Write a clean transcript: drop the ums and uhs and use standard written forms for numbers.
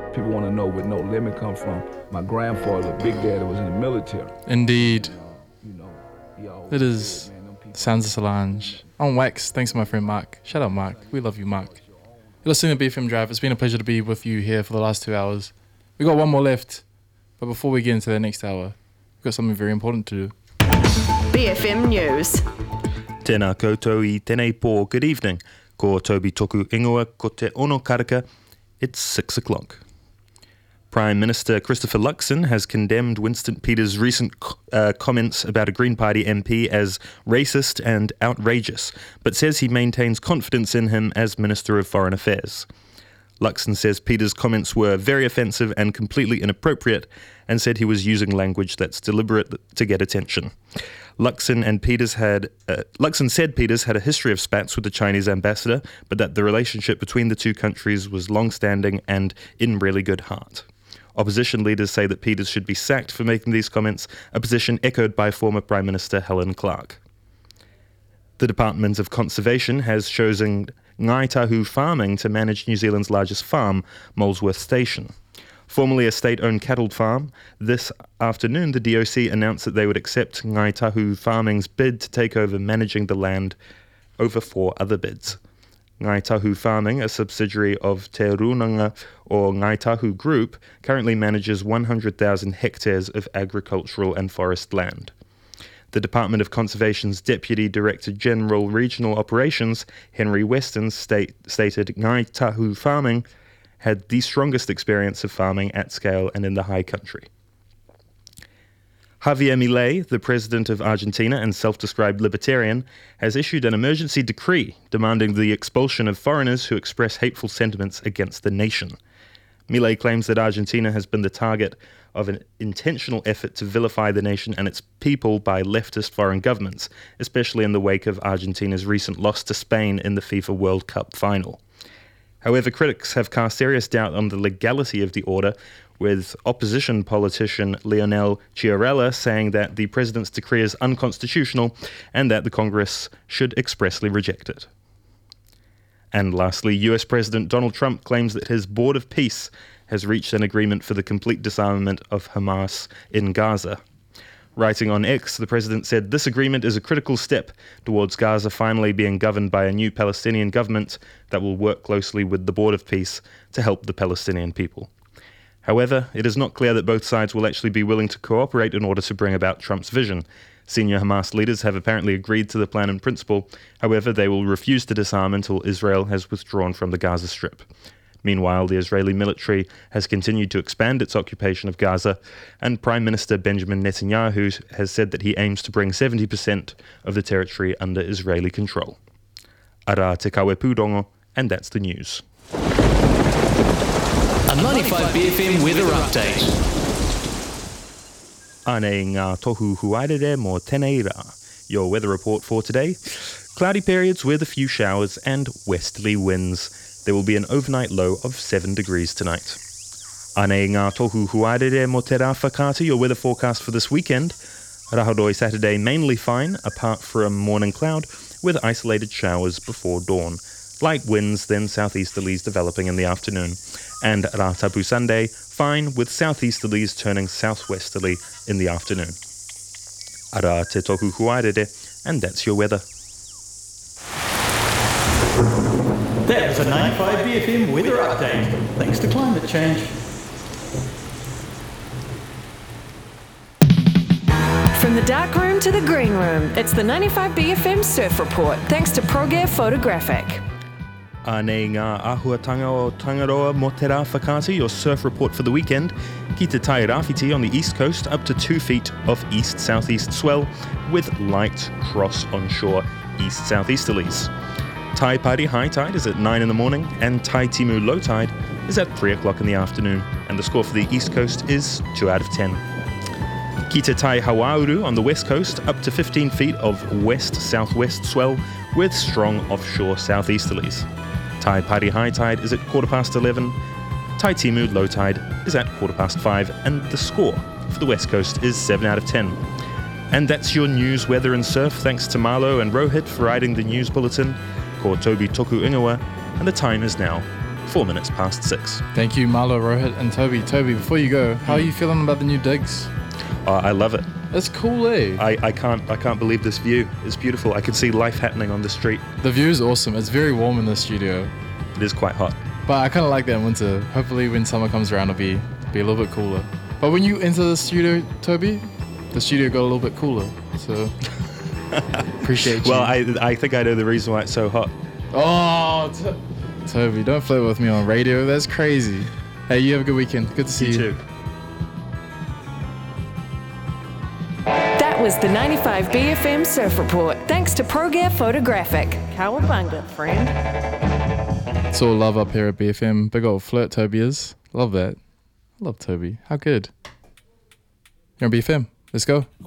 People want to know where No Limit come from. My grandfather, Big Daddy, was in the military. Indeed. You know, he always It said, is man, them people- Sounds of Solange. On Wax, thanks to my friend Mark. Shout out Mark. We love you, Mark. You're listening to BFM Drive. It's been a pleasure to be with you here for the last 2 hours. We got one more left, but before we get into the next hour, we've got something very important to do. BFM News. Tēnā koutou I tēnei pō. Good evening. Ko Toby Toku Ingoa, ko te ono karaka. It's 6 o'clock. Prime Minister Christopher Luxon has condemned Winston Peters' recent comments about a Green Party MP as racist and outrageous, but says he maintains confidence in him as Minister of Foreign Affairs. Luxon says Peters' comments were very offensive and completely inappropriate, and said he was using language that's deliberate to get attention. Luxon said Peters had a history of spats with the Chinese ambassador, but that the relationship between the two countries was long-standing and in really good heart. Opposition leaders say that Peters should be sacked for making these comments, a position echoed by former Prime Minister Helen Clark. The Department of Conservation has chosen Ngai Tahu Farming to manage New Zealand's largest farm, Molesworth Station. Formerly a state-owned cattle farm, this afternoon the DOC announced that they would accept Ngai Tahu Farming's bid to take over managing the land over 4 other bids. Ngai Tahu Farming, a subsidiary of Te Runanga or Ngai Tahu Group, currently manages 100,000 hectares of agricultural and forest land. The Department of Conservation's Deputy Director General Regional Operations, Henry Weston, stated Ngai Tahu Farming had the strongest experience of farming at scale and in the high country. Javier Milei, the president of Argentina and self-described libertarian, has issued an emergency decree demanding the expulsion of foreigners who express hateful sentiments against the nation. Milei claims that Argentina has been the target of an intentional effort to vilify the nation and its people by leftist foreign governments, especially in the wake of Argentina's recent loss to Spain in the FIFA World Cup final. However, critics have cast serious doubt on the legality of the order, with opposition politician Leonel Chiarella saying that the president's decree is unconstitutional and that the Congress should expressly reject it. And lastly, US President Donald Trump claims that his Board of Peace has reached an agreement for the complete disarmament of Hamas in Gaza. Writing on X, the president said, "This agreement is a critical step towards Gaza finally being governed by a new Palestinian government that will work closely with the Board of Peace to help the Palestinian people." However, it is not clear that both sides will actually be willing to cooperate in order to bring about Trump's vision. Senior Hamas leaders have apparently agreed to the plan in principle. However, they will refuse to disarm until Israel has withdrawn from the Gaza Strip. Meanwhile, the Israeli military has continued to expand its occupation of Gaza, and Prime Minister Benjamin Netanyahu has said that he aims to bring 70% of the territory under Israeli control. Ara te kawe pūrongo, and that's the news. A 95 BFM weather update. Ane ngā tohu huairere mō tēnei rā. Your weather report for today. Cloudy periods with a few showers and westerly winds. There will be an overnight low of 7 degrees tonight. Ane ngā tohu huairere mō te rā whakaata. Your weather forecast for this weekend. Rahodoi Saturday mainly fine, apart from morning cloud, with isolated showers before dawn. Light winds, then southeasterlies developing in the afternoon. And Ratapu Sunday, fine, with southeasterlies turning southwesterly in the afternoon. Ara te toku huairere, and that's your weather. That was a 95 BFM weather update. Thanks to climate change. From the dark room to the green room, it's the 95 BFM Surf Report, thanks to ProGear Photographic. Ane ngā āhuatanga o Tangaroa mō te rā whakaata, your surf report for the weekend. Ki te tai rāwhiti on the east coast, up to 2 feet of east-southeast swell, with light cross-onshore east-southeasterlies. Tai Pari high tide is at 9 in the morning, and Tai Timu low tide is at 3 o'clock in the afternoon, and the score for the east coast is 2 out of 10. Ki te tai Hawauru on the west coast, up to 15 feet of west-southwest swell, with strong offshore southeasterlies. Tai Pari high tide is at 11:15. Tai Timu low tide is at 5:15, and the score for the west coast is 7 out of 10. And that's your news, weather and surf. Thanks to Marlo and Rohit for writing the news bulletin. Ko Toby Toku Ingoa, and the time is now 4 minutes past 6. Thank you, Marlo, Rohit, and Toby. Toby, before you go, how are you feeling about the new digs? I love it. It's cool, eh? I can't believe this view. It's beautiful. I can see life happening on the street. The view is awesome. It's very warm in the studio, It is quite hot. but I kind of like that in winter. Hopefully, when summer comes around, it'll be a little bit cooler. But when you enter the studio, Toby, the studio got a little bit cooler. So appreciate you. Well, I think I know the reason why it's so hot. Oh, Toby, don't flirt with me on radio. That's crazy. Hey, you have a good weekend. Good to see you. You too. That was the 95BFM Surf Report. Thanks to ProGear Photographic. Cowabunga, friend. It's all love up here at BFM. Big old flirt Toby is. Love that. I love Toby. How good. You're on BFM. Let's go.